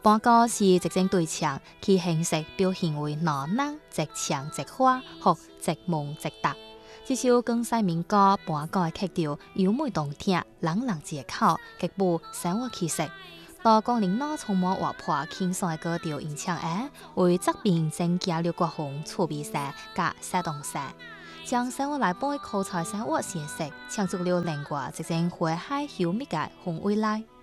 半歌是一种对唱，其形式表现为闹闹、直唱直花或直梦直答。这首更西民歌半歌的曲调优美动听，朗朗接口，极富生活气息。到光临脑充满活泼轻松的歌调演唱下，为侧边增加了各项趣味性加实动性，将生活内本的口才生活形式，唱出了另外一种诙谐幽默的氛围内。